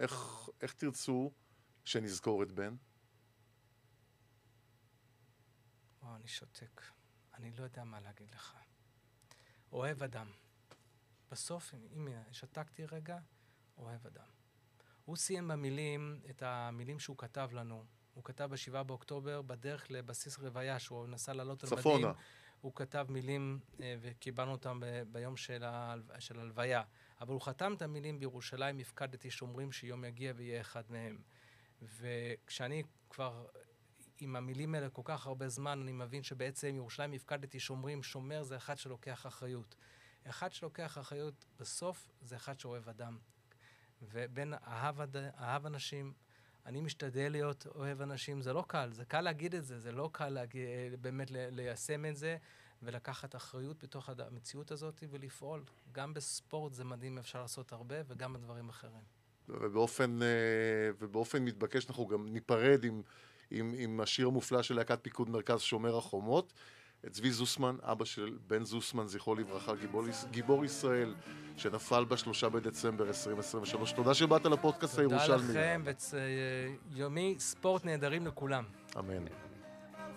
איך תרצו שנזכור את בן? אני שותק. אני לא יודע מה להגיד לך. אוהב אדם. בסוף, אם שתקתי רגע, אוהב אדם. הוא סיים במילים, את המילים שהוא כתב לנו. הוא כתב ב7 באוקטובר, בדרך לבסיס רוויה, שהוא נסע לעלות על מדים. צפונה. הוא כתב מילים, וקיבלנו אותם ביום של הלוויה. אבל הוא חתם את המילים, בירושלים הפקדתי שומרים שיום יגיע ויהיה אחד מהם. וכשאני כבר עם המילים האלה כל כך הרבה זמן, אני מבין שבעצם ירושלים הפקדתי שומרים, שומר זה אחד שלוקח אחריות. אחד שלוקח אחריות בסוף זה אחד שאוהב אדם. ובין אהב אנשים, אני משתדל להיות אוהב אנשים, זה לא קל, זה קל להגיד את זה, זה לא קל באמת ליישם את זה, ולקחת אחריות בתוך המציאות הזאת ולפעול. גם בספורט זה מדהים, אפשר לעשות הרבה, וגם בדברים אחרים. ובאופן מתבקש אנחנו גם ניפרד עם השיר המופלא של להקת פיקוד מרכז שומר החומות, את צבי זוסמן, אבא של בן זוסמן, זכרו לברכה, גיבור ישראל, שנפל ב3 בדצמבר 2023. תודה שבאת לפודקאסט הירושלמי. תודה לכם, ויומי ספורט נהדרים לכולם. אמן.